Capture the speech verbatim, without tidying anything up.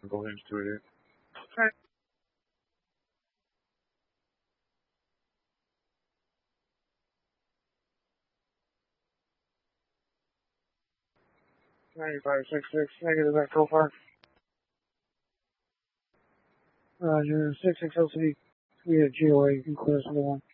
Go ahead and do it. Okay. ninety-five six six, negative Echo Park. Roger, six X L C, we have G O A, inquest number one.